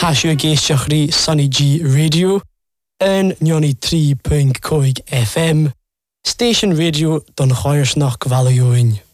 Tasio géisteachrí Sunny G Radio en 93.5 FM, Station Radio don Choirsnach Gvalioin.